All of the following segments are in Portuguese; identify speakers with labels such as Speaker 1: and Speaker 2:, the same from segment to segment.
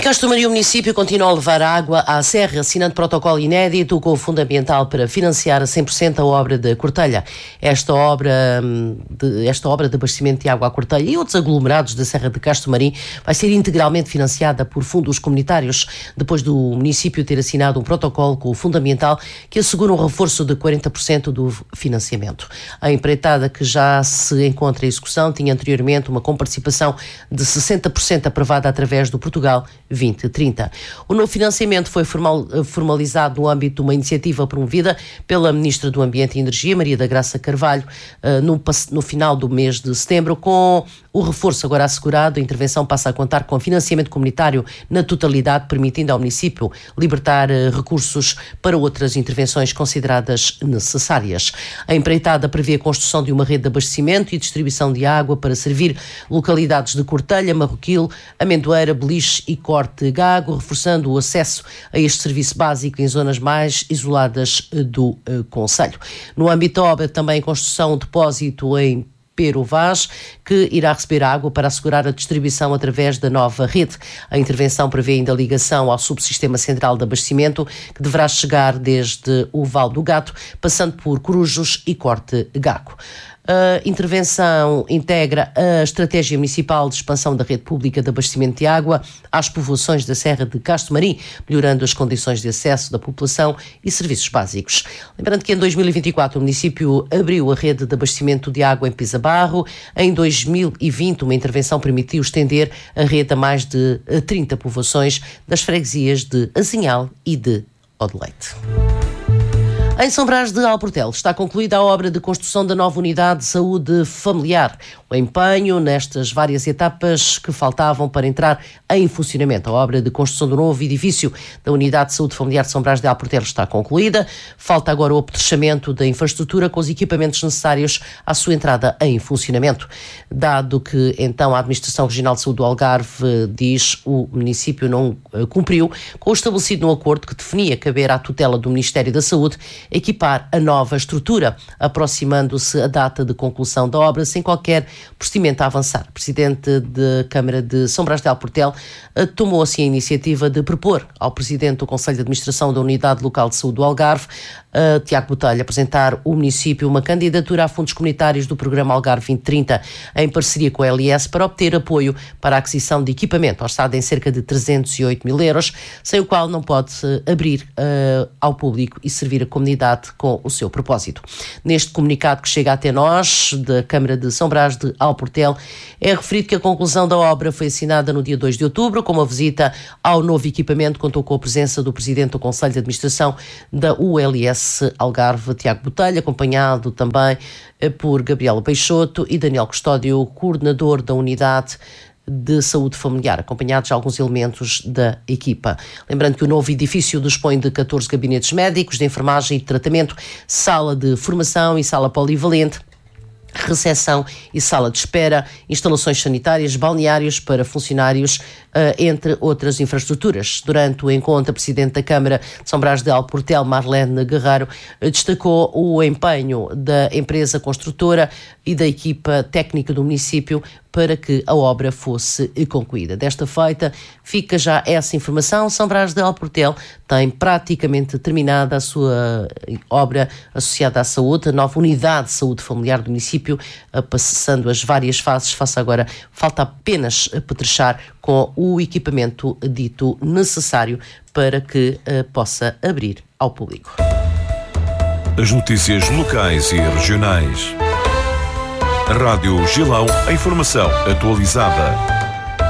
Speaker 1: Castro Maria, o município continua a levar água à serra, assinando protocolo inédito com o Fundo Ambiental para financiar a 100% a obra de Cortelha. Esta obra de abastecimento de água à Cortelha e outros aglomerados da Serra de Castro Marim vai ser integralmente financiada por fundos comunitários, depois do município ter assinado um protocolo com o Fundo Ambiental que assegura um reforço de 40% do financiamento. A empreitada, que já se encontra em execução, tinha anteriormente uma comparticipação de 60% aprovada através do Portugal 2030. O novo financiamento foi formalizado no âmbito de uma iniciativa promovida pela Ministra do Ambiente e Energia, Maria da Graça Carvalho, no final do mês de setembro. Com o reforço agora assegurado, a intervenção passa a contar com financiamento comunitário na totalidade, permitindo ao município libertar recursos para outras intervenções consideradas necessárias. A empreitada prevê a construção de uma rede de abastecimento e distribuição de água para servir localidades de Cortelha, Marroquil, Amendoeira, Beliche e Corte Gago, reforçando o acesso a este serviço básico em zonas mais isoladas do concelho. No âmbito da obra, também a construção de depósito em Pero Vaz, que irá receber água para assegurar a distribuição através da nova rede. A intervenção prevê ainda a ligação ao subsistema central de abastecimento, que deverá chegar desde o Val do Gato, passando por Corujos e Corte Gago. A intervenção integra a estratégia municipal de expansão da rede pública de abastecimento de água às povoações da Serra de Castro Marim, melhorando as condições de acesso da população e serviços básicos. Lembrando que em 2024 o município abriu a rede de abastecimento de água em Pisabarro. Em 2020 uma intervenção permitiu estender a rede a mais de 30 povoações das freguesias de Azinhal e de Odeleite. Em São Brás de Alportel está concluída a obra de construção da nova unidade de saúde familiar. O empenho nestas várias etapas que faltavam para entrar em funcionamento. A obra de construção do novo edifício da unidade de saúde familiar de São Brás de Alportel está concluída. Falta agora o apetrechamento da infraestrutura com os equipamentos necessários à sua entrada em funcionamento. Dado que então a Administração Regional de Saúde do Algarve diz o município não cumpriu com o estabelecido no acordo que definia caber à tutela do Ministério da Saúde equipar a nova estrutura, aproximando-se a data de conclusão da obra sem qualquer procedimento a avançar. O Presidente da Câmara de São Brás de Alportel tomou assim a iniciativa de propor ao Presidente do Conselho de Administração da Unidade Local de Saúde do Algarve, Tiago Botelho, apresentar o município uma candidatura a fundos comunitários do Programa Algarve 2030 em parceria com a LS para obter apoio para a aquisição de equipamento, orçado em cerca de 308 mil euros, sem o qual não pode abrir ao público e servir a comunidade com o seu propósito. Neste comunicado que chega até nós, da Câmara de São Brás de Alportel, é referido que a conclusão da obra foi assinada no dia 2 de outubro, com uma visita ao novo equipamento, contou com a presença do Presidente do Conselho de Administração da ULS Algarve, Tiago Botelho, acompanhado também por Gabriela Peixoto e Daniel Custódio, coordenador da Unidade de Saúde Familiar, acompanhados de alguns elementos da equipa. Lembrando que o novo edifício dispõe de 14 gabinetes médicos, de enfermagem e de tratamento, sala de formação e sala polivalente, recepção e sala de espera, instalações sanitárias, balneários para funcionários, entre outras infraestruturas. Durante o encontro, a Presidente da Câmara de São Brás de Alportel, Marlene Guerreiro, destacou o empenho da empresa construtora e da equipa técnica do município para que a obra fosse concluída. Desta feita, fica já essa informação. São Brás de Alportel tem praticamente terminada a sua obra associada à saúde, a nova unidade de saúde familiar do município, passando as várias fases. Falta apenas apetrechar com o equipamento dito necessário para que possa abrir ao público.
Speaker 2: As notícias locais e regionais. Rádio Gilão, a informação atualizada.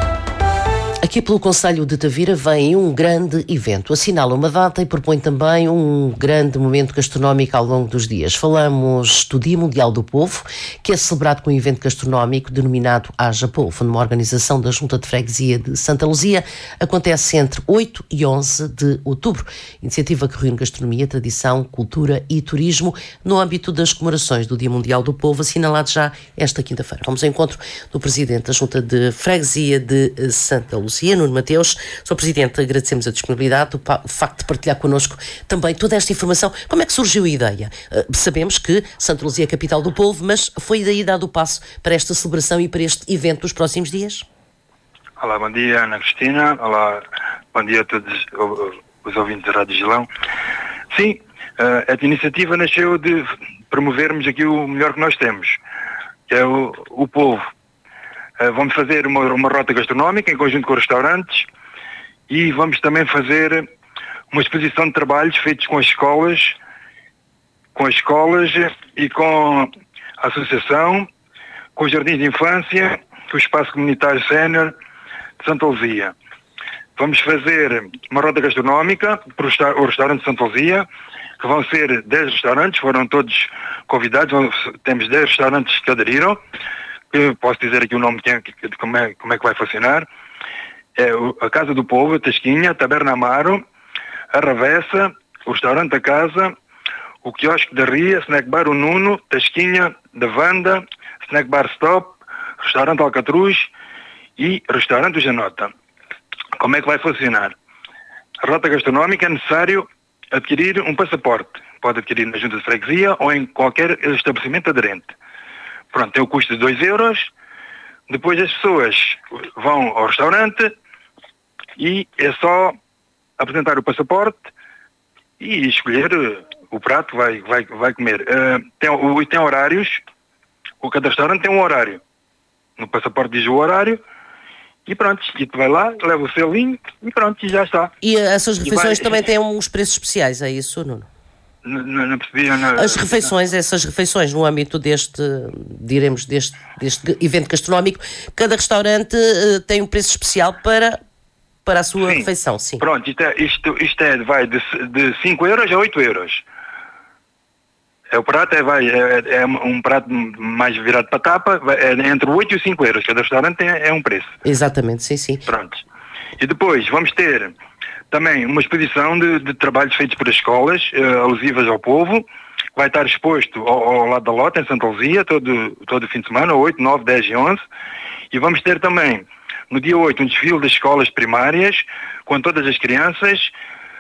Speaker 1: Aqui pelo Concelho de Tavira vem um grande evento, assinala uma data e propõe também um grande momento gastronómico ao longo dos dias. Falamos do Dia Mundial do Polvo, que é celebrado com um evento gastronómico denominado Haja Polvo, numa organização da Junta de Freguesia de Santa Luzia. Acontece entre 8 e 11 de outubro. Iniciativa que reúne gastronomia, tradição, cultura e turismo no âmbito das comemorações do Dia Mundial do Polvo, assinalado já esta quinta-feira. Vamos ao encontro do Presidente da Junta de Freguesia de Santa Luzia, Nuno Mateus. Sr. Presidente, agradecemos a disponibilidade, o facto de partilhar connosco também toda esta informação. Como é que surgiu a ideia? Sabemos que Santa Luzia é a capital do polvo, mas foi daí dado o passo para esta celebração e para este evento dos próximos dias?
Speaker 3: Olá, bom dia, Ana Cristina. Olá, Bom dia a todos os ouvintes da Rádio Gilão. Sim, esta iniciativa nasceu de promovermos aqui o melhor que nós temos, que é o povo. Vamos fazer uma rota gastronómica em conjunto com os restaurantes e vamos também fazer uma exposição de trabalhos feitos com as escolas e com a associação, com os jardins de infância, com o espaço comunitário sénior de Santa Luzia. Vamos fazer uma rota gastronómica para o restaurante de Santa Luzia, que vão ser 10 restaurantes, foram todos convidados, temos 10 restaurantes que aderiram. Eu posso dizer aqui o nome de como é que vai funcionar. É a Casa do Povo, a Tasquinha, a Taberna Amaro, a Ravessa, o Restaurante da Casa, o Quiosque da Ria, Snack Bar O Nuno, Tasquinha da Vanda, Snack Bar Stop, Restaurante Alcatruz e Restaurante do Janota. Como é que vai funcionar? A rota gastronómica é necessário adquirir um passaporte. Pode adquirir na Junta de Freguesia ou em qualquer estabelecimento aderente. Pronto, tem o custo de 2 euros. Depois as pessoas vão ao restaurante e é só apresentar o passaporte e escolher o prato que vai comer. Tem horários. Cada restaurante tem um horário. No passaporte diz o horário. E pronto, e tu vai lá, leva o selinho e pronto, e já está.
Speaker 1: E essas refeições também têm uns preços especiais, é isso, Nuno?
Speaker 3: Não percebi.
Speaker 1: Essas refeições no âmbito deste evento gastronómico, cada restaurante tem um preço especial para a sua refeição, sim. Pronto,
Speaker 3: isto vai de 5 euros a 8 euros. O prato é um prato mais virado para a tapa, é entre 8 e 5 euros. Cada restaurante é um preço.
Speaker 1: Exatamente, sim.
Speaker 3: Pronto. E depois vamos ter também uma exposição de trabalhos feitos por escolas, alusivas ao povo. Vai estar exposto ao lado da Lota, em Santa Luzia, todo o fim de semana, 8, 9, 10 e 11. E vamos ter também, no dia 8, um desfile das escolas primárias, com todas as crianças,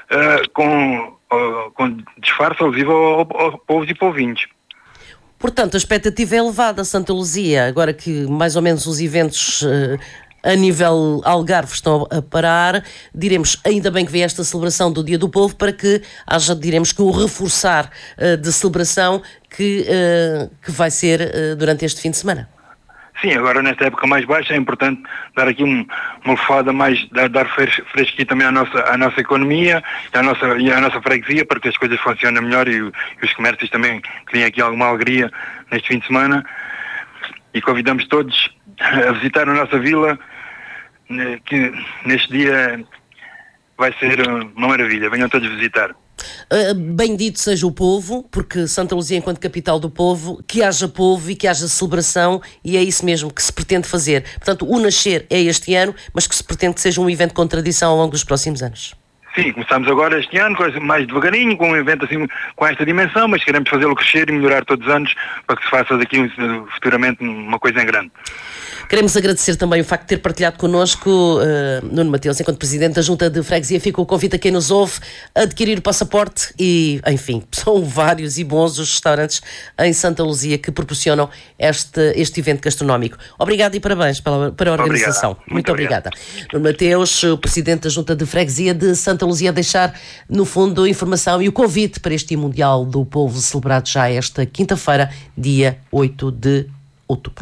Speaker 3: com disfarce alusivo ao povos e polvinhos.
Speaker 1: Portanto, a expectativa é elevada, Santa Luzia, agora que mais ou menos os eventos a nível Algarve estão a parar, diremos, ainda bem que vem esta celebração do Dia do Povo para que haja, diremos, que o reforçar de celebração que vai ser durante este fim de semana.
Speaker 3: Sim, agora nesta época mais baixa é importante dar aqui uma lufada mais, dar fresquinho também à nossa economia e à nossa freguesia para que as coisas funcionem melhor e os comércios também criem aqui alguma alegria neste fim de semana. E convidamos todos a visitar a nossa vila, que neste dia vai ser uma maravilha. Venham todos visitar.
Speaker 1: Bendito seja o povo, porque Santa Luzia, enquanto capital do povo, que haja povo e que haja celebração, e é isso mesmo que se pretende fazer. Portanto, o nascer é este ano, mas que se pretende que seja um evento com tradição ao longo dos próximos anos.
Speaker 3: Sim, começamos agora este ano, mais devagarinho, com um evento assim com esta dimensão, mas queremos fazê-lo crescer e melhorar todos os anos para que se faça daqui futuramente uma coisa em grande.
Speaker 1: Queremos agradecer também o facto de ter partilhado connosco, Nuno Mateus, enquanto Presidente da Junta de Freguesia. Fica o convite a quem nos ouve a adquirir o passaporte e, enfim, são vários e bons os restaurantes em Santa Luzia que proporcionam este evento gastronómico. Obrigado e parabéns para a organização. Muito obrigada. Nuno Mateus, o Presidente da Junta de Freguesia de Santa Luzia, a deixar, no fundo, a informação e o convite para este Dia Mundial do Povo, celebrado já esta quinta-feira, dia 8 de outubro.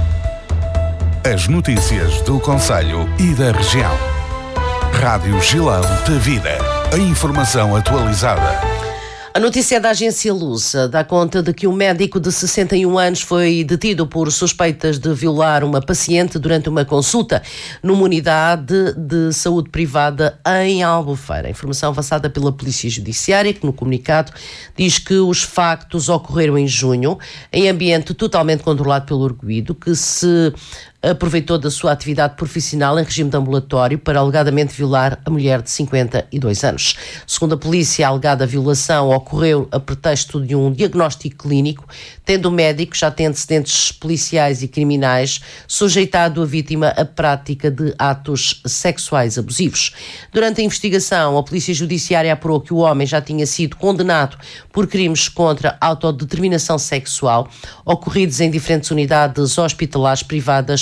Speaker 2: As notícias do concelho e da região. Rádio Gilão da Vida. A informação atualizada.
Speaker 1: A notícia é da agência Lusa. Dá conta de que um médico de 61 anos foi detido por suspeitas de violar uma paciente durante uma consulta numa unidade de saúde privada em Albufeira. Informação avançada pela Polícia Judiciária, que no comunicado diz que os factos ocorreram em junho, em ambiente totalmente controlado pelo arguido, que se aproveitou da sua atividade profissional em regime de ambulatório para alegadamente violar a mulher de 52 anos. Segundo a polícia, a alegada violação ocorreu a pretexto de um diagnóstico clínico, tendo o médico, já tem antecedentes policiais e criminais, sujeitado a vítima à prática de atos sexuais abusivos. Durante a investigação, a Polícia Judiciária apurou que o homem já tinha sido condenado por crimes contra a autodeterminação sexual, ocorridos em diferentes unidades hospitalares privadas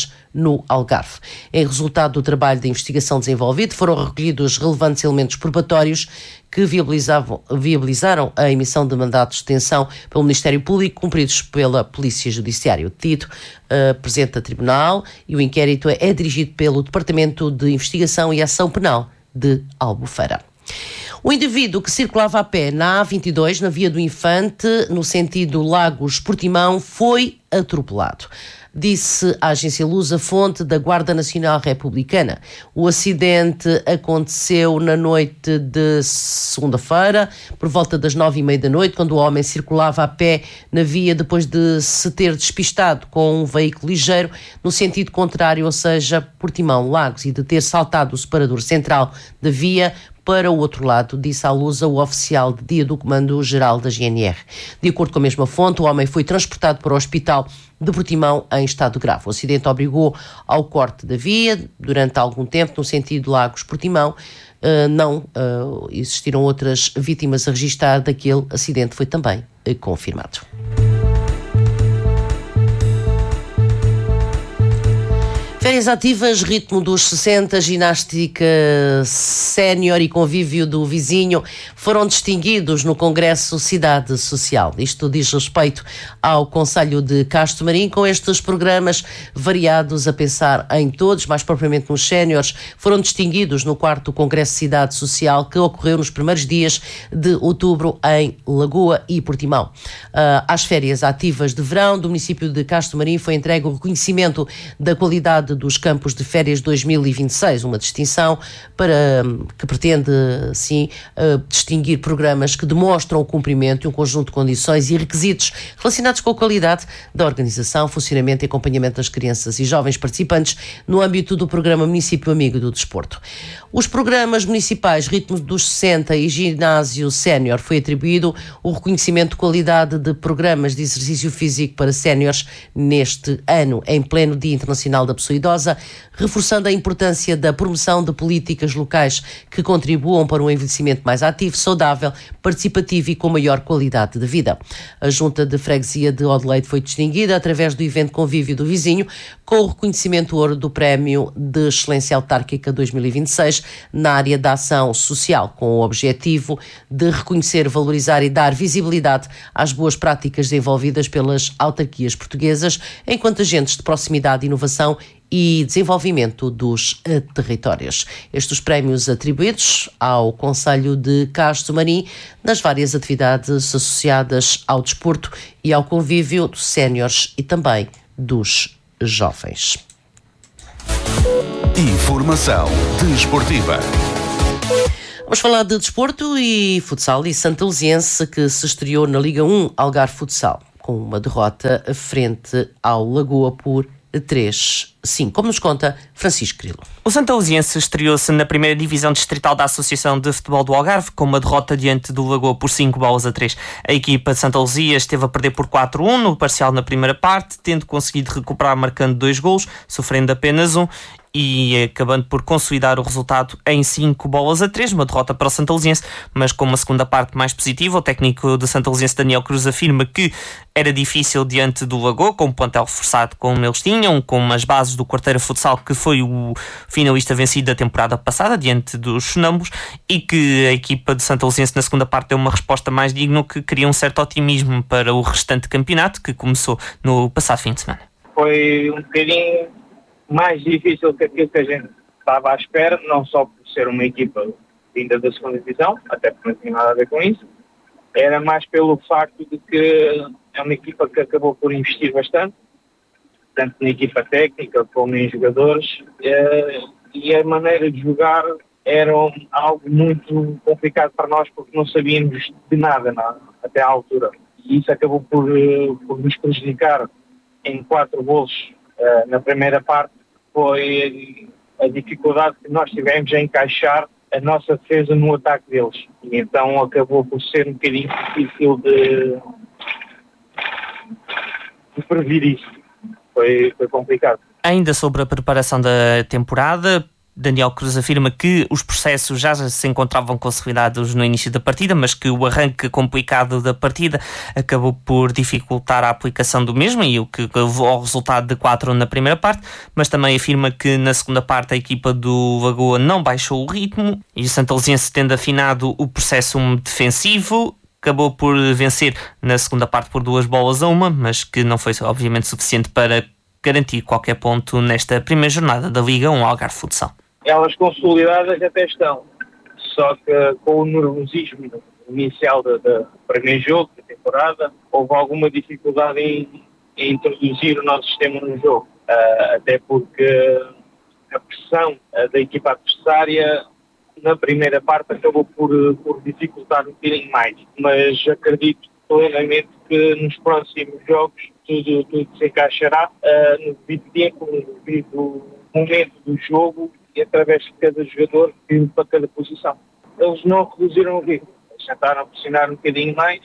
Speaker 1: vítimas no Algarve. Em resultado do trabalho de investigação desenvolvido, foram recolhidos relevantes elementos probatórios que viabilizaram a emissão de mandatos de detenção pelo Ministério Público, cumpridos pela Polícia Judiciária. O detido apresenta tribunal e o inquérito é dirigido pelo Departamento de Investigação e Ação Penal de Albufeira. O indivíduo que circulava a pé na A22, na Via do Infante, no sentido Lagos-Portimão, foi atropelado. Disse a agência Lusa, fonte da Guarda Nacional Republicana. O acidente aconteceu na noite de segunda-feira, por volta das 9h30 da noite, quando o homem circulava a pé na via depois de se ter despistado com um veículo ligeiro no sentido contrário, ou seja, Portimão-Lagos, e de ter saltado o separador central da via para o outro lado, disse à Lusa o oficial de dia do Comando-Geral da GNR. De acordo com a mesma fonte, o homem foi transportado para o hospital de Portimão em estado grave. O acidente obrigou ao corte da via durante algum tempo, no sentido Lagos-Portimão. Não existiram outras vítimas a registrar daquele acidente, foi também confirmado. Férias ativas, ritmo dos 60, ginástica sénior e convívio do vizinho foram distinguidos no Congresso Cidade Social. Isto diz respeito ao Concelho de Castro Marim, com estes programas variados a pensar em todos, mais propriamente nos séniores, foram distinguidos no 4º Congresso Cidade Social, que ocorreu nos primeiros dias de outubro em Lagoa e Portimão. Às férias ativas de verão do município de Castro Marim foi entregue o reconhecimento da qualidade dos campos de férias 2026, uma distinção que pretende, sim, distinguir programas que demonstram o cumprimento de um conjunto de condições e requisitos relacionados com a qualidade da organização, funcionamento e acompanhamento das crianças e jovens participantes no âmbito do programa Município Amigo do Desporto. Os programas municipais Ritmo dos 60 e Ginásio Sénior foi atribuído o reconhecimento de qualidade de programas de exercício físico para séniores neste ano, em pleno Dia Internacional da Pessoa Idosa, reforçando a importância da promoção de políticas locais que contribuam para um envelhecimento mais ativo, saudável, participativo e com maior qualidade de vida. A Junta de Freguesia de Odeleite foi distinguida através do evento Convívio do Vizinho, com o reconhecimento ouro do Prémio de Excelência Autárquica 2026 na área da ação social, com o objetivo de reconhecer, valorizar e dar visibilidade às boas práticas desenvolvidas pelas autarquias portuguesas enquanto agentes de proximidade, inovação e desenvolvimento dos territórios. Estes prémios atribuídos ao Concelho de Castro Marim nas várias atividades associadas ao desporto e ao convívio dos séniores e também dos jovens.
Speaker 2: Informação desportiva.
Speaker 1: Vamos falar de desporto e futsal e Santalziense, que se estreou na Liga 1 Algarve Futsal, com uma derrota frente ao Lagoa por 3-5, como nos conta Francisco Grilo.
Speaker 4: O Santalziense estreou-se na primeira divisão distrital da Associação de Futebol do Algarve, com uma derrota diante do Lagoa por 5-3. A equipa de Santa Luzia esteve a perder por 4-1 no parcial na primeira parte, tendo conseguido recuperar marcando 2 golos, sofrendo apenas 1 e acabando por consolidar o resultado em 5-3, uma derrota para o Santalziense, mas com uma segunda parte mais positiva. O técnico de Santalziense, Daniel Cruz, afirma que era difícil diante do Lagoa, com o plantel reforçado como eles tinham, com as bases do Quarteira Futsal, que foi o finalista vencido da temporada passada, diante dos Sonambos, e que a equipa de Santalziense na segunda parte deu uma resposta mais digna, que cria um certo otimismo para o restante campeonato, que começou no passado fim de semana.
Speaker 5: Foi um bocadinho mais difícil que aquilo que a gente estava à espera, não só por ser uma equipa vinda da segunda divisão, até porque não tinha nada a ver com isso, era mais pelo facto de que é uma equipa que acabou por investir bastante, tanto na equipa técnica como em jogadores, e a maneira de jogar era algo muito complicado para nós, porque não sabíamos de nada até à altura. E isso acabou por nos prejudicar em 4 golos na primeira parte. Foi a dificuldade que nós tivemos em encaixar a nossa defesa no ataque deles. E então acabou por ser um bocadinho difícil de prever isso. Foi complicado.
Speaker 4: Ainda sobre a preparação da temporada, Daniel Cruz afirma que os processos já se encontravam consolidados no início da partida, mas que o arranque complicado da partida acabou por dificultar a aplicação do mesmo e o que levou ao resultado de 4 na primeira parte, mas também afirma que na segunda parte a equipa do Lagoa não baixou o ritmo e o Santalziense, tendo afinado o processo defensivo, acabou por vencer na segunda parte por 2-1, mas que não foi obviamente suficiente para garantir qualquer ponto nesta primeira jornada da Liga 1 Algarve Futsal.
Speaker 5: Elas consolidadas até estão, só que com o nervosismo inicial do primeiro jogo da temporada, houve alguma dificuldade em introduzir o nosso sistema no jogo, até porque a pressão da equipa adversária na primeira parte acabou por dificultar um bocadinho mais, mas acredito plenamente que nos próximos jogos tudo se encaixará no devido tempo, no devido momento do jogo e através de cada jogador para cada posição. Eles não reduziram o ritmo, eles tentaram pressionar um bocadinho mais.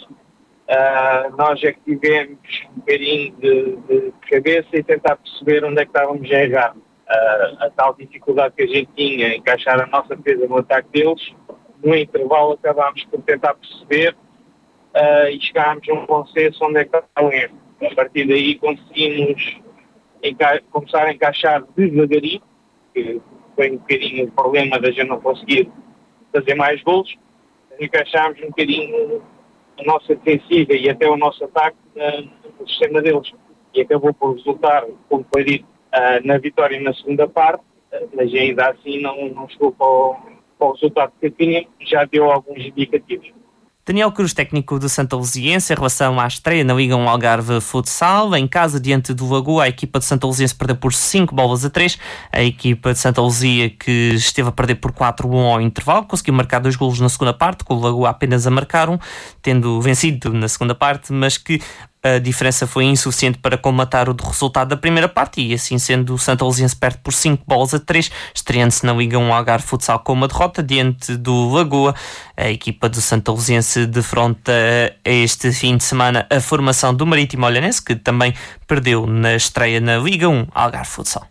Speaker 5: Nós é que tivemos um bocadinho de cabeça e tentar perceber onde é que estávamos a errar. A tal dificuldade que a gente tinha em encaixar a nossa defesa no ataque deles, no intervalo acabámos por tentar perceber e chegámos a um consenso onde é que está o erro. A partir daí conseguimos começar a encaixar devagarinho, que foi um bocadinho o problema da gente não conseguir fazer mais golos. Encaixámos um bocadinho a nossa defensiva e até o nosso ataque no sistema deles. E acabou por resultar, como foi dito, na vitória na segunda parte, mas ainda assim não chegou para o resultado que tinha, já deu alguns indicativos.
Speaker 4: Daniel Cruz, técnico do Santalziense, em relação à estreia na Liga 1 Algarve Futsal, em casa diante do Lagoa, a equipa de Santalziense perdeu por 5-3, a equipa de Santa Luzia, que esteve a perder por 4-1 ao intervalo, conseguiu marcar 2 golos na segunda parte, com o Lagoa apenas a marcar um, tendo vencido na segunda parte, mas que a diferença foi insuficiente para colmatar o resultado da primeira parte e, assim sendo, o Santalziense perde por 5-3, estreando-se na Liga 1 Algarve Futsal com uma derrota diante do Lagoa. A equipa do Santalziense defronta este fim de semana a formação do Marítimo Olhanense, que também perdeu na estreia na Liga 1 Algarve Futsal.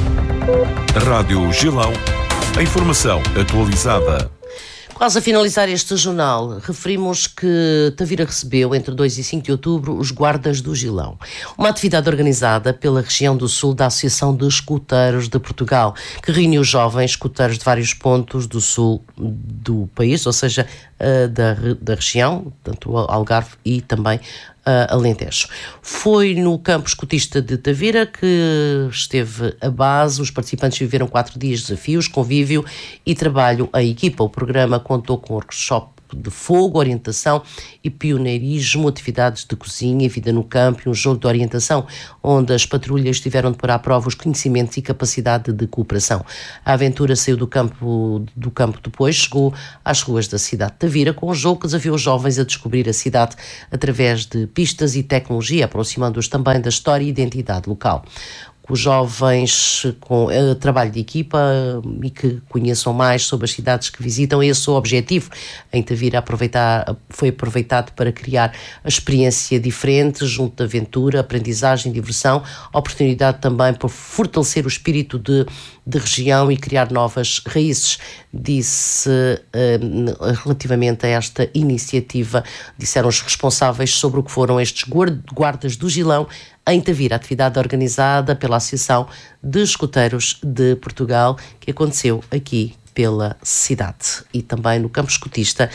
Speaker 2: Rádio Gilão, a informação atualizada.
Speaker 1: Quase a finalizar este jornal, referimos que Tavira recebeu, entre 2 e 5 de outubro, os Guardas do Gilão. Uma atividade organizada pela região do sul da Associação de Escuteiros de Portugal, que reuniu jovens escuteiros de vários pontos do sul do país, ou seja, da região, tanto Algarve e também Alentejo. Foi no campo escutista de Tavira que esteve a base. Os participantes viveram 4 dias de desafios, convívio e trabalho em equipa. O programa contou com workshop de fogo, orientação e pioneirismo, atividades de cozinha e vida no campo e um jogo de orientação, onde as patrulhas tiveram de pôr à prova os conhecimentos e capacidade de cooperação. A aventura saiu do campo depois, chegou às ruas da cidade de Tavira, com um jogo que desafiou os jovens a descobrir a cidade através de pistas e tecnologia, aproximando-os também da história e identidade local. Os jovens com trabalho de equipa e que conheçam mais sobre as cidades que visitam, esse é o objetivo. Em Tavira foi aproveitado para criar a experiência diferente, junto de aventura, aprendizagem, diversão, oportunidade também para fortalecer o espírito de região e criar novas raízes. Disse relativamente a esta iniciativa, disseram os responsáveis sobre o que foram estes guardas do Gilão em Tavira, atividade organizada pela Associação de Escuteiros de Portugal, que aconteceu aqui pela cidade e também no campo escutista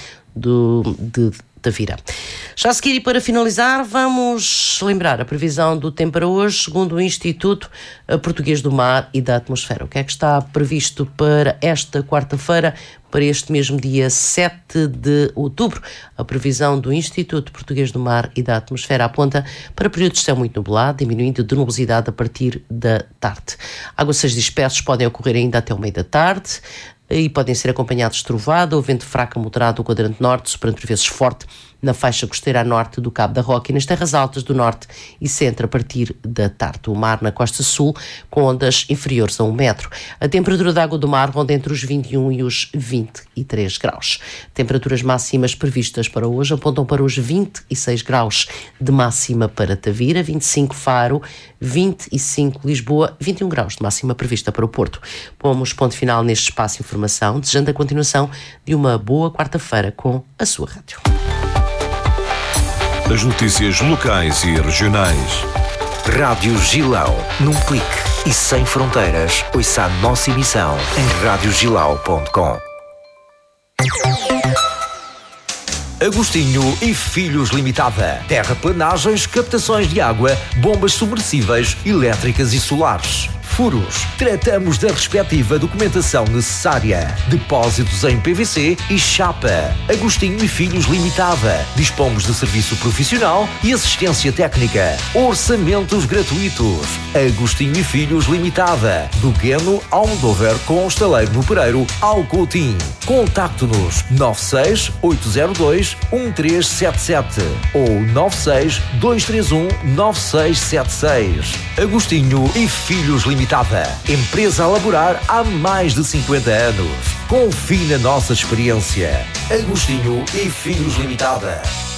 Speaker 1: de Tavira. Já a seguir e para finalizar, vamos lembrar a previsão do tempo para hoje, segundo o Instituto Português do Mar e da Atmosfera. O que é que está previsto para esta quarta-feira, para este mesmo dia 7 de outubro? A previsão do Instituto Português do Mar e da Atmosfera aponta para períodos de céu muito nublado, diminuindo de nubosidade a partir da tarde. Aguaceiros dispersos podem ocorrer ainda até o meio da tarde e podem ser acompanhados de trovada ou vento fraco a moderado do quadrante norte, soprando por vezes forte na faixa costeira a norte do Cabo da Roca e nas terras altas do norte e centro a partir da tarde. O mar na costa sul com ondas inferiores a 1 metro. A temperatura da água do mar ronda entre os 21 e os 23 graus. Temperaturas máximas previstas para hoje apontam para os 26 graus de máxima para Tavira, 25 Faro, 25 Lisboa, 21 graus de máxima prevista para o Porto. Pomos ponto final neste espaço de informação, desejando a continuação de uma boa quarta-feira com a sua rádio.
Speaker 6: As notícias locais e regionais.
Speaker 7: Rádio Gilão, num clique e sem fronteiras. Ouça a nossa emissão em radiogilão.com. Agostinho e Filhos Limitada. Terraplanagens, captações de água, bombas submersíveis, elétricas e solares. Furos. Tratamos da respectiva documentação necessária. Depósitos em PVC e chapa. Agostinho e Filhos Limitada. Dispomos de serviço profissional e assistência técnica. Orçamentos gratuitos. Agostinho e Filhos Limitada. Do Gueno ao Almodóvar com Estaleiro no Pereiro ao Coutinho. Contacte-nos 96 802 1377 ou 96 231 9676. Agostinho e Filhos Limitada. Empresa a laborar há mais de 50 anos. Confie na nossa experiência. Agostinho e Filhos Limitada.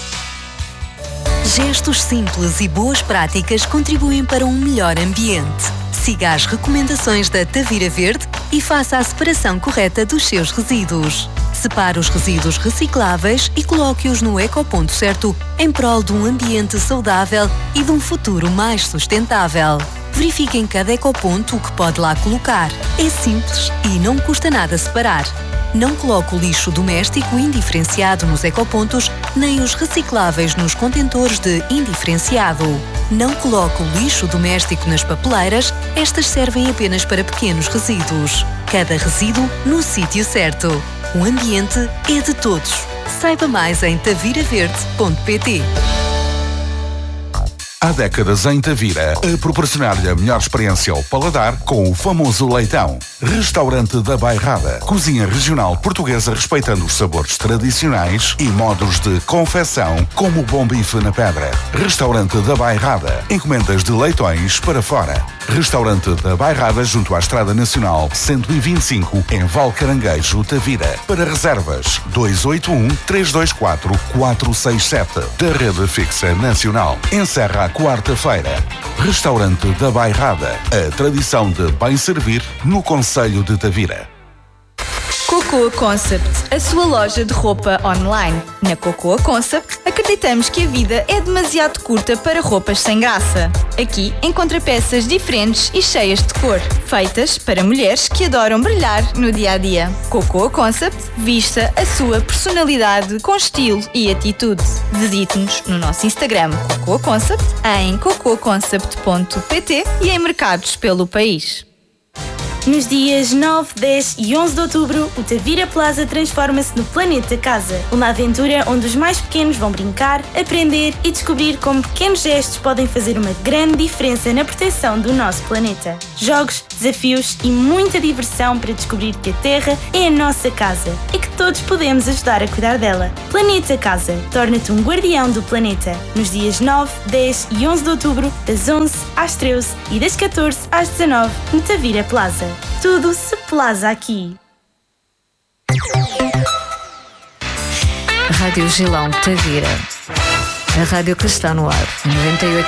Speaker 8: Gestos simples e boas práticas contribuem para um melhor ambiente. Siga as recomendações da Tavira Verde e faça a separação correta dos seus resíduos. Separe os resíduos recicláveis e coloque-os no ecoponto certo, em prol de um ambiente saudável e de um futuro mais sustentável. Verifique em cada ecoponto o que pode lá colocar. É simples e não custa nada separar. Não coloque o lixo doméstico indiferenciado nos ecopontos, nem os recicláveis nos contentores de indiferenciado. Não coloque o lixo doméstico nas papeleiras, estas servem apenas para pequenos resíduos. Cada resíduo no sítio certo. O ambiente é de todos. Saiba mais em taviraverde.pt.
Speaker 2: Há décadas em Tavira, a proporcionar-lhe a melhor experiência ao paladar com o famoso leitão. Restaurante da Bairrada. Cozinha regional portuguesa respeitando os sabores tradicionais e modos de confecção, como o bom bife na pedra. Restaurante da Bairrada. Encomendas de leitões para fora. Restaurante da Bairrada junto à Estrada Nacional 125 em Valcaranguejo, Tavira. Para reservas 281-324-467 da Rede Fixa Nacional. Encerra a quarta-feira. Restaurante da Bairrada. A tradição de bem servir no concelho de Tavira.
Speaker 9: Cocoa Concept, a sua loja de roupa online. Na Cocoa Concept, acreditamos que a vida é demasiado curta para roupas sem graça. Aqui encontra peças diferentes e cheias de cor, feitas para mulheres que adoram brilhar no dia-a-dia. Cocoa Concept, vista a sua personalidade com estilo e atitude. Visite-nos no nosso Instagram Cocoa Concept, em cocoaconcept.pt e em mercados pelo país.
Speaker 10: Nos dias 9, 10 e 11 de outubro, o Tavira Plaza transforma-se no Planeta Casa. Uma aventura onde os mais pequenos vão brincar, aprender e descobrir como pequenos gestos podem fazer uma grande diferença na proteção do nosso planeta. Jogos, desafios e muita diversão para descobrir que a Terra é a nossa casa e que todos podemos ajudar a cuidar dela. Planeta Casa. Torna-te um guardião do planeta. Nos dias 9, 10 e 11 de outubro, das 11 às 13 e das 14 às 19, no Tavira Plaza. Tudo se plaza aqui.
Speaker 11: Rádio Gilão Tavira. A rádio que está no ar. 98.